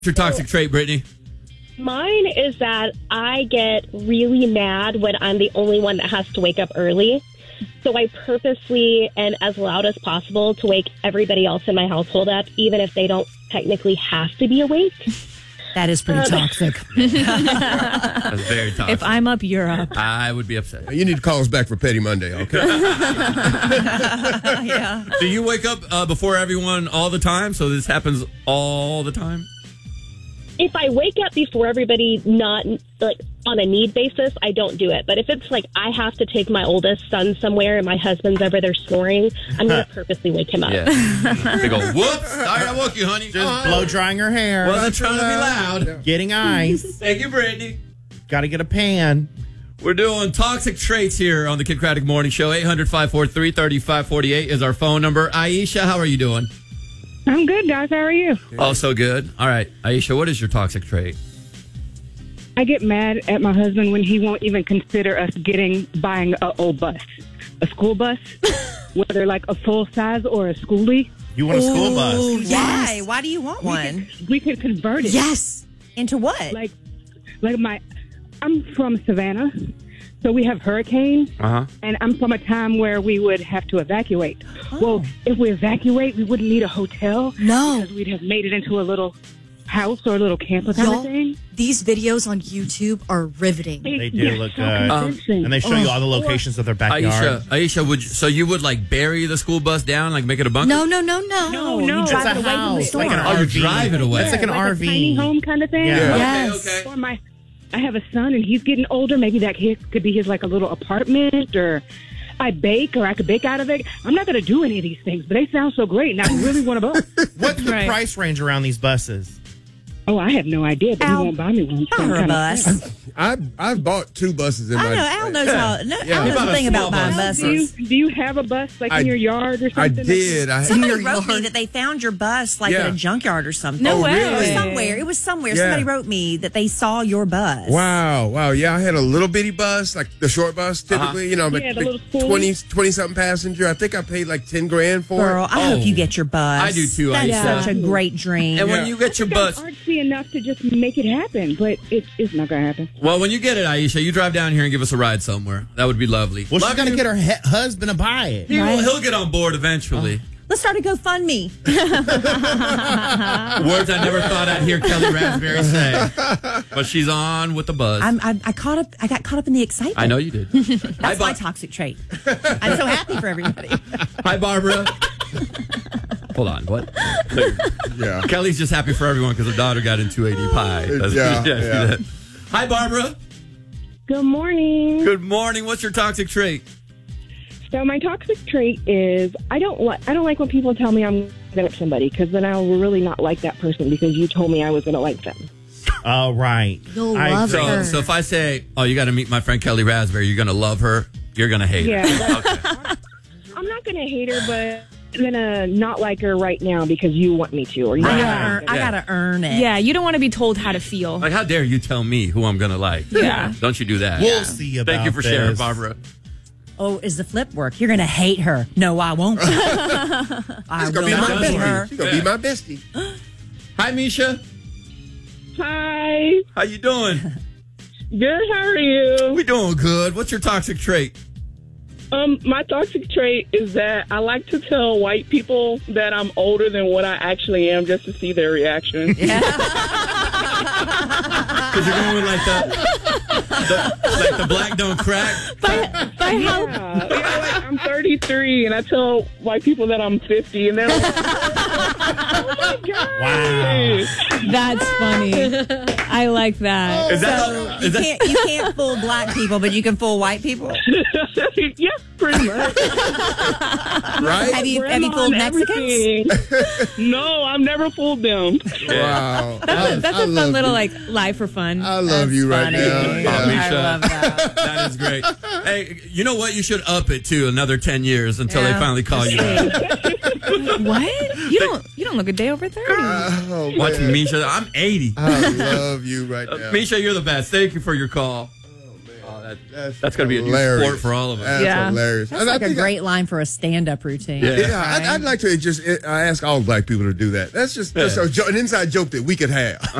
Your toxic trait, Brittany. Mine is that I get really mad when I'm the only one that has to wake up early. So I purposely and as loud as possible to wake everybody else in my household up, even if they don't technically have to be awake. That is pretty toxic. That's very toxic. If I'm up, you're up. I would be upset. You need to call us back for Petty Monday, okay? Yeah. Do you wake up before everyone all the time? So this happens all the time? If I wake up before everybody, not like on a need basis, I don't do it. But if it's like I have to take my oldest son somewhere and my husband's over there snoring, I'm going to purposely wake him up. Yeah. They go, whoops, sorry I woke you, honey. Just blow drying her hair. Wasn't trying to be loud. Getting ice. Thank you, Brittany. Got to get a pan. We're doing toxic traits here on the Kid Craddock Morning Show. 800-543-3548 is our phone number. Aisha, how are you doing? I'm good, guys. How are you? Oh, so good. All right. Aisha, what is your toxic trait? I get mad at my husband when he won't even consider us buying an old bus, a school bus, whether like a full size or a schoolie. You want a school bus? Why? Why do you want one? We could convert it. Yes. Into what? I'm from Savannah, so we have hurricanes, and I'm from a time where we would have to evacuate. Oh. Well, if we evacuate, we wouldn't need a hotel. No. Because we'd have made it into a little house or a little camper kind of thing. These videos on YouTube are riveting. They do look good. And they show you all the locations of their backyard. Aisha, you would like bury the school bus down, like make it a bunker? No. No. You drive it away from the store. Like an Oh, you RV. drive it away. It's like an like RV. a tiny home kind of thing. Yeah. Yes. Okay. Or I have a son and he's getting older. Maybe that could be his like a little apartment, or I bake, or I could bake out of it. I'm not going to do any of these things, but they sound so great, and I really want a bus. What's the price range around these buses? Oh, I have no idea, but he won't buy me one. Buy her a bus. I've bought 2 buses in my... I know. Al knows how. Al knows the thing about buying buses. Do you have a bus like in your yard or something? I did. Somebody wrote me that they found your bus like at a junkyard or something. No way. It was somewhere. Yeah. Somebody wrote me that they saw your bus. Wow. Yeah, I had a little bitty bus, like the short bus, typically. But the little school. 20-something passenger. I think I paid like $10,000 for Girl, it. I hope you get your bus. I do too, That's Aisha. such a great dream. And when you get your bus... I'm artsy enough to just make it happen, but it's not going to happen. Well, when you get it, Aisha, you drive down here and give us a ride somewhere. That would be lovely. Well, she's going to get her husband to buy it. He'll get on board eventually. Let's start a GoFundMe. Words I never thought I'd hear Kelly Raspberry say. But she's on with the buzz. I got caught up in the excitement. I know you did. That's my toxic trait. I'm so happy for everybody. Hi, Barbara. Hold on, what? Yeah. Kelly's just happy for everyone because her daughter got into 280 pie. Yeah. Hi, Barbara. Good morning. Good morning. What's your toxic trait? So my toxic trait is I don't like when people tell me I'm going to like somebody, because then I'll really not like that person because you told me I was going to like them. Oh, right. You'll love her. So if I say, oh, you got to meet my friend Kelly Raspberry, you're going to love her, you're going to hate her. Yeah. I'm not going to hate her, but I'm going to not like her right now because you want me to. Or you I gotta earn it. Yeah, you don't want to be told how to feel. Like, how dare you tell me who I'm going to like? Yeah. Don't you do that. We'll see about Thank you for this. sharing, Barbara. Oh, is the flip work? You're gonna hate her. No, I won't. I She's going will to be my not hate bestie. her. She's going to be my bestie. Hi, Misha. Hi. How you doing? Good. How are you? We doing good. What's your toxic trait? My toxic trait is that I like to tell white people that I'm older than what I actually am just to see their reaction. Because you're going with like the black don't crack. Like I'm 33 and I tell white people that I'm 50 and they're like, oh my God. Wow. That's funny. I like that. You can't fool black people, but you can fool white people. Yeah, pretty much. Right? Have you fooled Mexicans? No, I've never fooled them. Wow. That's a fun little like lie for fun. I love you right now. Yeah. Misha. I love that. That is great. Hey, you know what? You should up it to another 10 years until they finally call you back. What? You don't look a day over 30. Oh, Watch man. Misha. I'm 80. I love you right now. Misha, you're the best. Thank you for your call. Oh, man. Oh, That's going to be a new hilarious. sport for all of us. That's Yeah. hilarious. That's And I like a think great line for a stand-up routine. Yeah. I'd like to just ask all black people to do that. That's just an inside joke that we could have.